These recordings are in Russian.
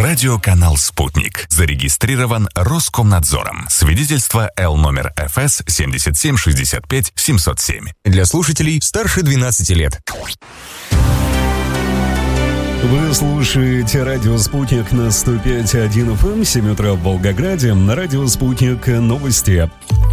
Радиоканал «Спутник». Зарегистрирован Роскомнадзором. Свидетельство Л номер ФС 7765-707. Для слушателей старше 12 лет. Вы слушаете радио «Спутник» на 105.1 FM, 7 утра в Волгограде. На радио «Спутник» новости.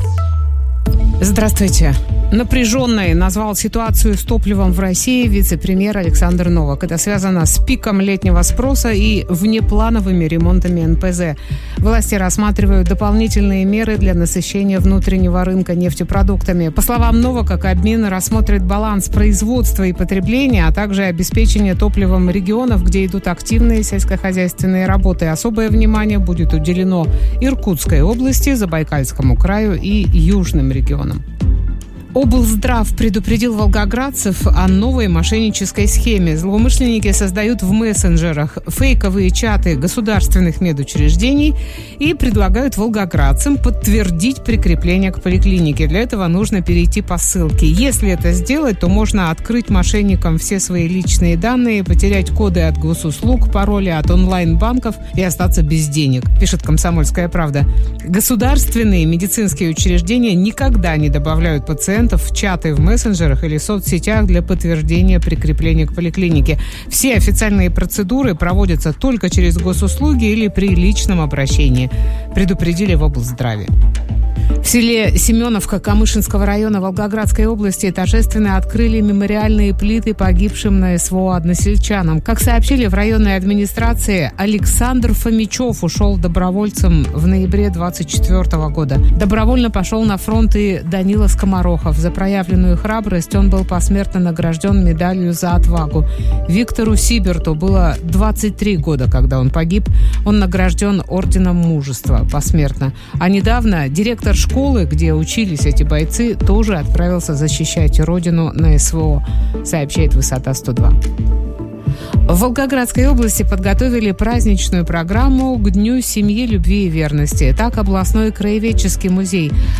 Здравствуйте. Напряженной назвал ситуацию с топливом в России вице-премьер Александр Новак. Это связано с пиком летнего спроса и внеплановыми ремонтами НПЗ. Власти рассматривают дополнительные меры для насыщения внутреннего рынка нефтепродуктами. По словам Новака, Кабмин рассмотрит баланс производства и потребления, а также обеспечение топливом регионов, где идут активные сельскохозяйственные работы. Особое внимание будет уделено Иркутской области, Забайкальскому краю и южным регионам. Облздрав предупредил волгоградцев о новой мошеннической схеме. Злоумышленники создают в мессенджерах фейковые чаты государственных медучреждений и предлагают волгоградцам подтвердить прикрепление к поликлинике. Для этого нужно перейти по ссылке. Если это сделать, то можно открыть мошенникам все свои личные данные, потерять коды от госуслуг, пароли от онлайн-банков и остаться без денег, пишет «Комсомольская правда». Государственные медицинские учреждения никогда не добавляют пациентов в чаты в мессенджерах или соцсетях для подтверждения прикрепления к поликлинике. Все официальные процедуры проводятся только через госуслуги или при личном обращении, предупредили в облздраве. В селе Семеновка Камышинского района Волгоградской области торжественно открыли мемориальные плиты погибшим на СВО односельчанам. Как сообщили в районной администрации, Александр Фомичев ушел добровольцем в ноябре 2024 года. Добровольно пошел на фронт и Данила Скоморохов. За проявленную храбрость он был посмертно награжден медалью за отвагу. Виктору Сиберту было 23 года, когда он погиб. Он награжден орденом мужества посмертно. А недавно директор школы, где учились эти бойцы, тоже отправился защищать родину на СВО, сообщает «Высота-102». В Волгоградской области подготовили праздничную программу к Дню семьи, любви и верности. Так, областной краеведческий музей